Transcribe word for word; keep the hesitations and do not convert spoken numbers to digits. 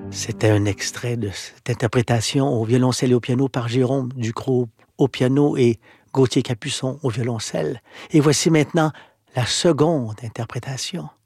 C'était un extrait de cette interprétation au violoncelle et au piano par Jérôme Ducrot au piano et Gauthier Capuçon au violoncelle. Et voici maintenant la seconde interprétation.